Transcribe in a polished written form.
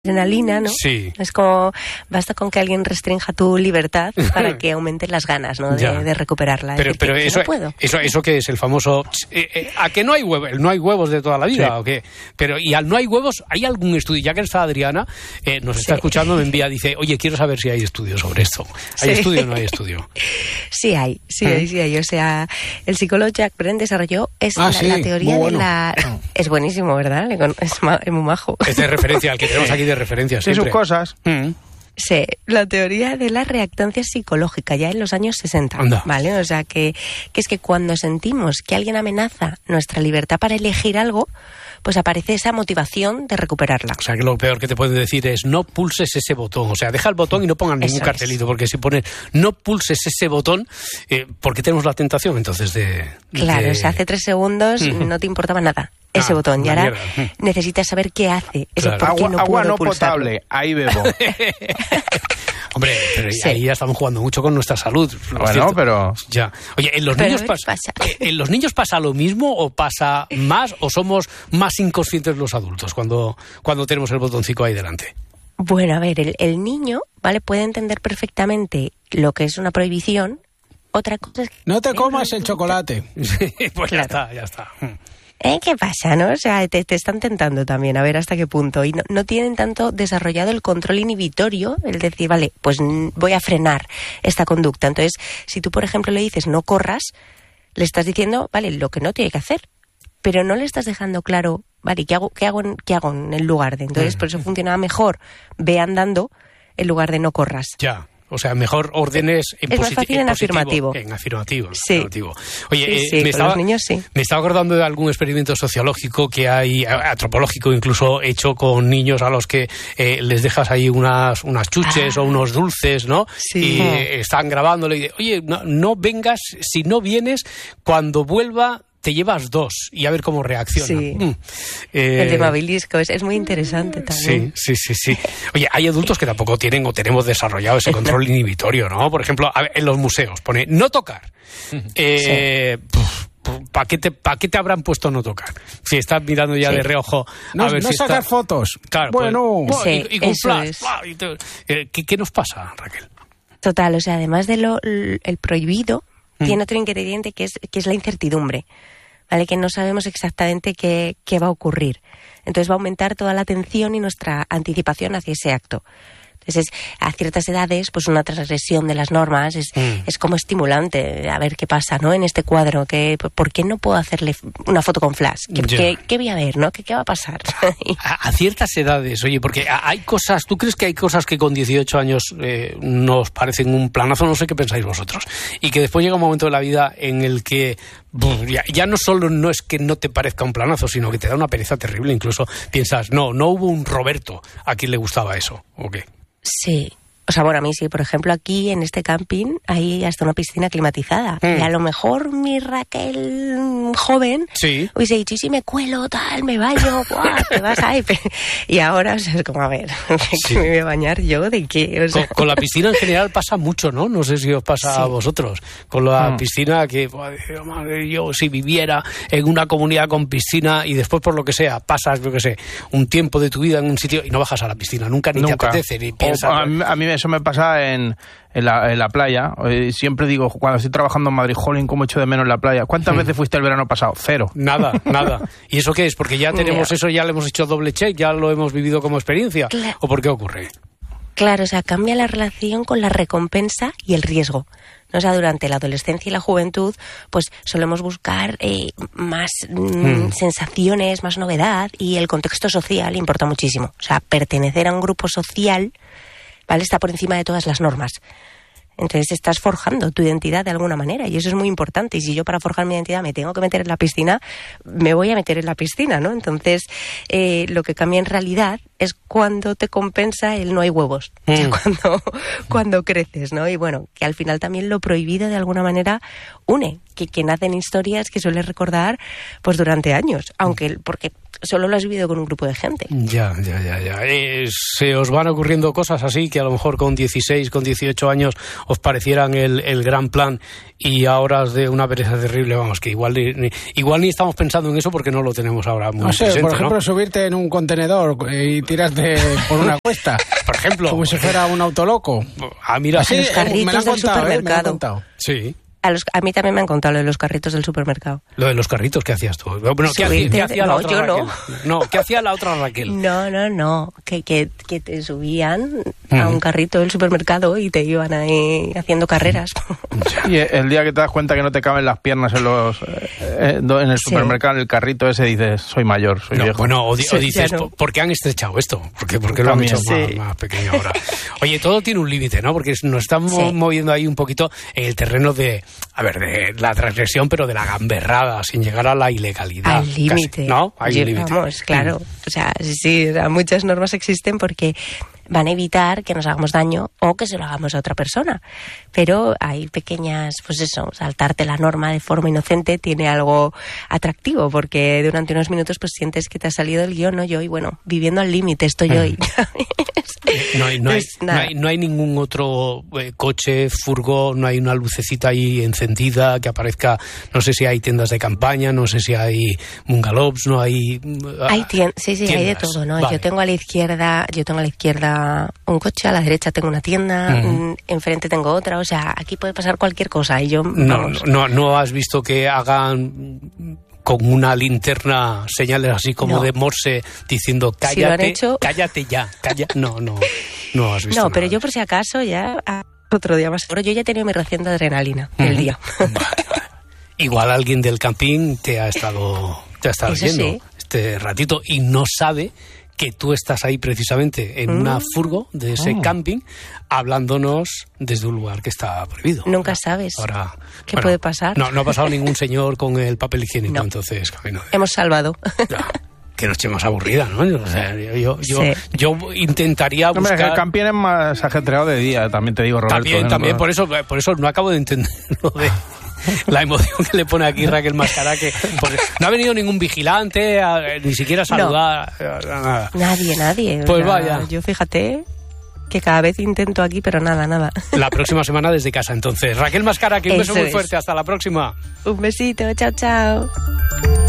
adrenalina, ¿no? Sí. Es como, basta con que alguien restrinja tu libertad para que aumenten las ganas, ¿no? De recuperarla. Pero que eso, no puedo. eso que es el famoso a que no hay huevos de toda la vida, sí. ¿O qué? Pero y al no hay huevos, ¿hay algún estudio? Ya que está Adriana, nos está escuchando, me envía, dice, oye, quiero saber si hay estudio sobre esto. ¿Hay estudio o no hay estudio? Sí hay. O sea, el psicólogo Jack Brent desarrolló la teoría de la... Es buenísimo, ¿verdad? Es muy majo. Es de referencia, al que tenemos aquí de referencia siempre. Sí, sus cosas. Sí, la teoría de la reactancia psicológica, ya en los años 60, Anda. ¿vale? O sea, que es que cuando sentimos que alguien amenaza nuestra libertad para elegir algo, pues aparece esa motivación de recuperarla. O sea, que lo peor que te pueden decir es no pulses ese botón. O sea, deja el botón y no pongas ningún cartelito, porque si pones no pulses ese botón, ¿por qué tenemos la tentación entonces de...? Claro, o sea, hace 3 segundos no te importaba nada ese botón, y ahora necesitas saber qué hace. Claro. Por qué agua no pulsarlo. potable, ahí bebo. Hombre, pero ahí ya estamos jugando mucho con nuestra salud. Bueno, pero... Ya. Oye, ¿en los niños pasa lo mismo o pasa más o somos más inconscientes los adultos cuando tenemos el botoncito ahí delante? Bueno, a ver, el niño, ¿vale? Puede entender perfectamente lo que es una prohibición. Otra cosa es que... No te comas el chocolate. Pues claro. ya está. ¿Qué pasa, no? O sea, te están tentando también, a ver hasta qué punto. Y no tienen tanto desarrollado el control inhibitorio, el decir, vale, pues voy a frenar esta conducta. Entonces, si tú, por ejemplo, le dices no corras, le estás diciendo, vale, lo que no tiene que hacer. Pero no le estás dejando claro, vale, ¿qué hago en el lugar de? Entonces, por eso funcionaba mejor, ve andando, en lugar de no corras. Ya. O sea, mejor órdenes en positivo. Es más fácil en afirmativo. En afirmativo. Sí. Afirmativo. Oye, con los niños sí. Me estaba acordando de algún experimento sociológico que hay, antropológico incluso, hecho con niños a los que les dejas ahí unas chuches o unos dulces, ¿no? Sí. Y están grabándole y dicen, oye, no vengas, si no vienes, cuando vuelva... te llevas 2 y a ver cómo reacciona. Sí. El de Babilisco es muy interesante también. Sí. Oye, hay adultos que tampoco tienen o tenemos desarrollado ese control inhibitorio, ¿no? Por ejemplo, en los museos pone no tocar. ¿Para qué te habrán puesto no tocar? Si estás mirando ya de reojo a ver si sacar fotos. Claro, bueno. Y con flash. ¿Qué nos pasa, Raquel? Total, o sea, además de el prohibido, tiene otro ingrediente que es la incertidumbre, ¿vale? Que no sabemos exactamente qué va a ocurrir. Entonces va a aumentar toda la atención y nuestra anticipación hacia ese acto. Entonces, a ciertas edades, pues una transgresión de las normas es como estimulante. A ver qué pasa, ¿no? En este cuadro, ¿por qué no puedo hacerle una foto con flash? ¿Qué voy a ver, no? ¿Qué va a pasar? A ciertas edades, oye, porque hay cosas... ¿Tú crees que hay cosas que con 18 años nos parecen un planazo? No sé qué pensáis vosotros. Y que después llega un momento de la vida en el que ya no solo no es que no te parezca un planazo, sino que te da una pereza terrible. Incluso piensas, no hubo un Roberto a quien le gustaba eso, ¿o qué? Sí. O sea, bueno, a mí sí, por ejemplo, aquí en este camping hay hasta una piscina climatizada. Y a lo mejor mi Raquel joven hubiese dicho, y si me cuelo, tal, me baño, ¡buah! Te vas ahí. Y ahora, o sea, es como, a ver, ¿qué me voy a bañar yo? ¿De qué? O sea... Con la piscina en general pasa mucho, ¿no? No sé si os pasa a vosotros. Con la piscina que, madre, yo si viviera en una comunidad con piscina y después por lo que sea, pasas, yo qué sé, un tiempo de tu vida en un sitio y no bajas a la piscina. Nunca te apetece ni piensas. A mí eso me pasa en la playa. Siempre digo, cuando estoy trabajando en Madrid, jolín, cómo echo de menos la playa. ¿Cuántas veces fuiste el verano pasado? 0. Nada. ¿Y eso qué es? ¿Porque ya tenemos eso, ya le hemos hecho doble check, ya lo hemos vivido como experiencia? Claro. ¿O por qué ocurre? Claro, o sea, cambia la relación con la recompensa y el riesgo. O sea, durante la adolescencia y la juventud, pues solemos buscar más sensaciones, más novedad, y el contexto social importa muchísimo. O sea, pertenecer a un grupo social, ¿vale? Está por encima de todas las normas. Entonces estás forjando tu identidad de alguna manera y eso es muy importante. Y si yo para forjar mi identidad me tengo que meter en la piscina, me voy a meter en la piscina, ¿no? Entonces lo que cambia en realidad es cuando te compensa el no hay huevos, o sea, cuando creces, ¿no? Y bueno, que al final también lo prohibido de alguna manera une, que nacen historias que sueles recordar pues durante años, porque solo lo has vivido con un grupo de gente. Ya. Se os van ocurriendo cosas así que a lo mejor con 16, con 18 años os parecieran el gran plan y ahora es de una pereza terrible, vamos, que igual ni estamos pensando en eso porque no lo tenemos ahora muy presente, por ejemplo, ¿no? subirte en un contenedor y tirarte por una cuesta. Por ejemplo. Como si fuera un autoloco. Mira, sí, los carritos me lo han del contado, supermercado. Me lo han contado. Sí. A mí también me han contado lo de los carritos del supermercado. Lo de los carritos, ¿qué hacías tú? Bueno, ¿qué hacía la otra Raquel? No, ¿qué hacía la otra Raquel? No. Que te subían a un carrito del supermercado y te iban ahí haciendo carreras. Y el día que te das cuenta que no te caben las piernas en el supermercado, en el carrito ese, dices, soy mayor, soy viejo. Bueno, o dices, no. ¿por qué han estrechado esto? ¿Por qué lo han hecho más pequeño ahora? Oye, todo tiene un límite, ¿no? Porque nos estamos moviendo ahí un poquito en el terreno de la transgresión, pero de la gamberrada, sin llegar a la ilegalidad. Al límite. ¿No? Hay un límite. Vamos, claro. O sea, sí, muchas normas existen porque van a evitar que nos hagamos daño o que se lo hagamos a otra persona. Pero hay pequeñas, pues eso, saltarte la norma de forma inocente tiene algo atractivo, porque durante unos minutos pues sientes que te ha salido el guión, ¿no? Yo, y bueno, viviendo al límite estoy hoy. No hay ningún otro coche, furgo, no hay una lucecita ahí encendida que aparezca, no sé si hay tiendas de campaña, no sé si hay bungalows, no hay... Hay tiendas. Hay de todo, ¿no? Vale. Yo tengo a la izquierda un coche, a la derecha tengo una tienda, enfrente tengo otra, o sea, aquí puede pasar cualquier cosa y yo... No has visto que hagan con una linterna señales así como de Morse diciendo cállate, si lo han hecho... cállate ya, no has visto nada. No, pero yo por si acaso ya otro día más seguro, yo ya he tenido mi ración de adrenalina el día. Vale. Igual alguien del camping te ha estado viendo este ratito y no sabe que tú estás ahí precisamente en una furgo de ese camping hablándonos desde un lugar que está prohibido. Nunca sabes qué puede pasar. No ha pasado ningún señor con el papel higiénico, entonces camino. Hemos salvado. Que noche más aburrida, ¿no? O sea, yo intentaría buscar... Hombre, el camping es más ajetreado de día, también te digo, Roberto. También, por eso no acabo de entender lo de... La emoción que le pone aquí Raquel Mascará, que no ha venido ningún vigilante, ni siquiera a saludar. Nada. Nadie. Pues vaya. Yo fíjate que cada vez intento aquí, pero nada. La próxima semana desde casa, entonces. Raquel Mascará, que un beso muy fuerte. Hasta la próxima. Un besito, chao.